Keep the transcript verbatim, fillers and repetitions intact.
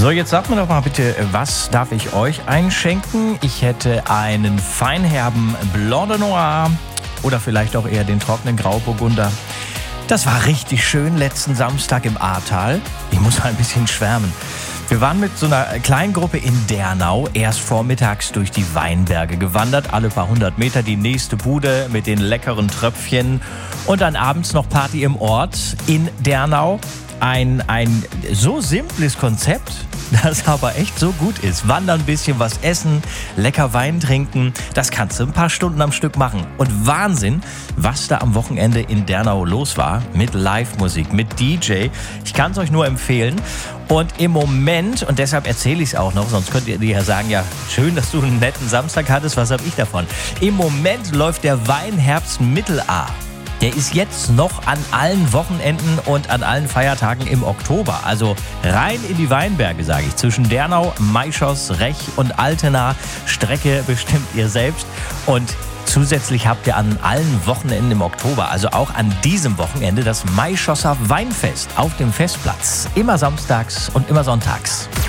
So, jetzt sagt mir doch mal bitte, was darf ich euch einschenken? Ich hätte einen feinherben Blanc de Noir oder vielleicht auch eher den trockenen Grauburgunder. Das war richtig schön letzten Samstag im Ahrtal. Ich muss mal ein bisschen schwärmen. Wir waren mit so einer kleinen Gruppe in Dernau erst vormittags durch die Weinberge gewandert. Alle paar hundert Meter die nächste Bude mit den leckeren Tröpfchen. Und dann abends noch Party im Ort in Dernau. Ein, ein so simples Konzept, das aber echt so gut ist. Wandern, ein bisschen was essen, lecker Wein trinken. Das kannst du ein paar Stunden am Stück machen. Und Wahnsinn, was da am Wochenende in Dernau los war. Mit Live-Musik, mit D J. Ich kann es euch nur empfehlen. Und im Moment, und deshalb erzähle ich es auch noch, sonst könnt ihr ja sagen, ja, schön, dass du einen netten Samstag hattest, was habe ich davon? Im Moment läuft der Weinherbst Mittelaar. Der ist jetzt noch an allen Wochenenden und an allen Feiertagen im Oktober. Also rein in die Weinberge, sage ich. Zwischen Dernau, Maischoss, Rech und Altena. Strecke bestimmt ihr selbst. Und zusätzlich habt ihr an allen Wochenenden im Oktober, also auch an diesem Wochenende, das Maischosser Weinfest auf dem Festplatz. Immer samstags und immer sonntags.